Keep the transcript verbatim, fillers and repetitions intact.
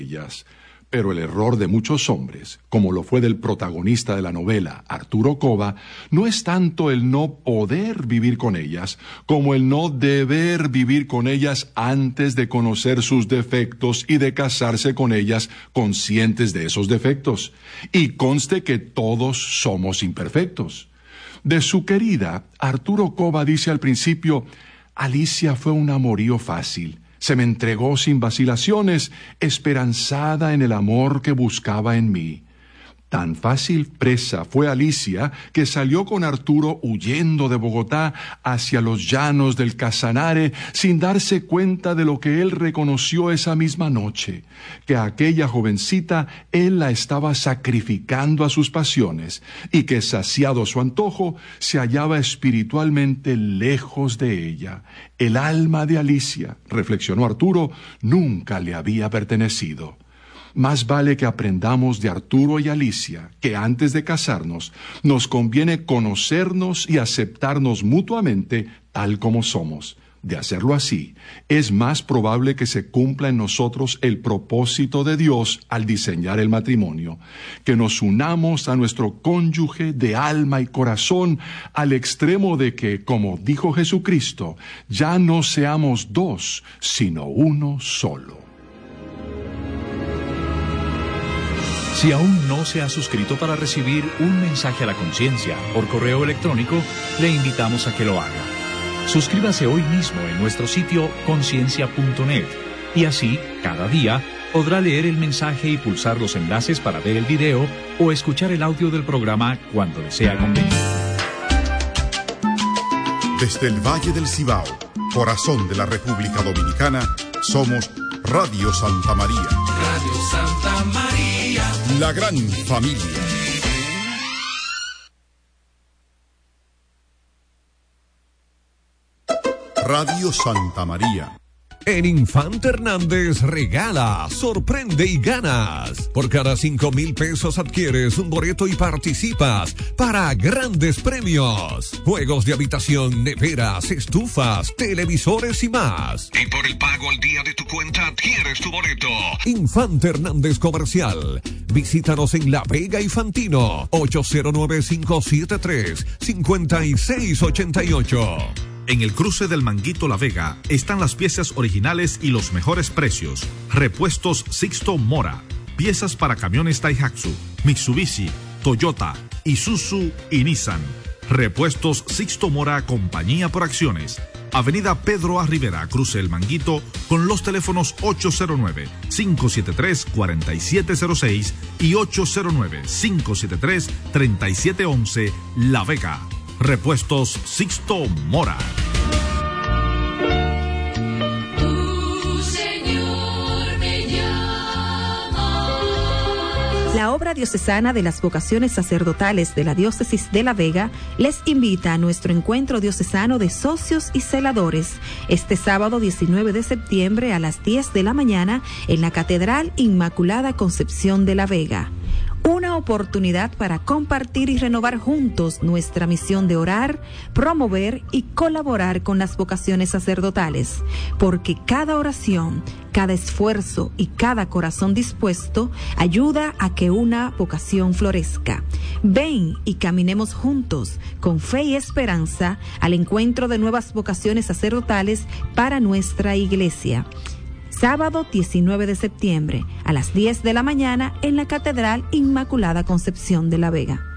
ellas. Pero el error de muchos hombres, como lo fue del protagonista de la novela, Arturo Cova, no es tanto el no poder vivir con ellas, como el no deber vivir con ellas antes de conocer sus defectos y de casarse con ellas conscientes de esos defectos. Y conste que todos somos imperfectos. De su querida, Arturo Cova dice al principio: Alicia fue un amorío fácil. Se me entregó sin vacilaciones, esperanzada en el amor que buscaba en mí. Tan fácil presa fue Alicia que salió con Arturo huyendo de Bogotá hacia los llanos del Casanare sin darse cuenta de lo que él reconoció esa misma noche, que a aquella jovencita él la estaba sacrificando a sus pasiones y que, saciado su antojo, se hallaba espiritualmente lejos de ella. El alma de Alicia, reflexionó Arturo, nunca le había pertenecido. Más vale que aprendamos de Arturo y Alicia que antes de casarnos nos conviene conocernos y aceptarnos mutuamente tal como somos. De hacerlo así, es más probable que se cumpla en nosotros el propósito de Dios al diseñar el matrimonio, que nos unamos a nuestro cónyuge de alma y corazón al extremo de que, como dijo Jesucristo, ya no seamos dos, sino uno solo. Si aún no se ha suscrito para recibir un mensaje a la conciencia por correo electrónico, le invitamos a que lo haga. Suscríbase hoy mismo en nuestro sitio conciencia punto net y así, cada día, podrá leer el mensaje y pulsar los enlaces para ver el video o escuchar el audio del programa cuando le sea conveniente. Desde el Valle del Cibao, corazón de la República Dominicana, somos Radio Santa María. Radio Santa María. La gran familia. Radio Santa María. En Infante Hernández regala, sorprende y ganas. Por cada cinco mil pesos adquieres un boleto y participas para grandes premios. Juegos de habitación, neveras, estufas, televisores y más. Y por el pago al día de tu cuenta adquieres tu boleto. Infante Hernández Comercial. Visítanos en La Vega y Fantino. ocho cero nueve, cinco siete tres, cinco seis ocho ocho. En el cruce del Manguito La Vega están las piezas originales y los mejores precios. Repuestos Sixto Mora. Piezas para camiones Daihatsu, Mitsubishi, Toyota, Isuzu y Nissan. Repuestos Sixto Mora, compañía por acciones. Avenida Pedro A. Rivera, cruce El Manguito, con los teléfonos ocho cero nueve, cinco siete tres, cuatro siete cero seis y ocho cero nueve, cinco siete tres, tres siete uno uno, La Vega. Repuestos Sixto Mora. La obra diocesana de las vocaciones sacerdotales de la Diócesis de La Vega les invita a nuestro encuentro diocesano de socios y celadores este sábado diecinueve de septiembre a las diez de la mañana en la Catedral Inmaculada Concepción de La Vega. Una oportunidad para compartir y renovar juntos nuestra misión de orar, promover y colaborar con las vocaciones sacerdotales, porque cada oración, cada esfuerzo y cada corazón dispuesto ayuda a que una vocación florezca. Ven y caminemos juntos, con fe y esperanza, al encuentro de nuevas vocaciones sacerdotales para nuestra iglesia. Sábado diecinueve de septiembre a las diez de la mañana en la Catedral Inmaculada Concepción de La Vega.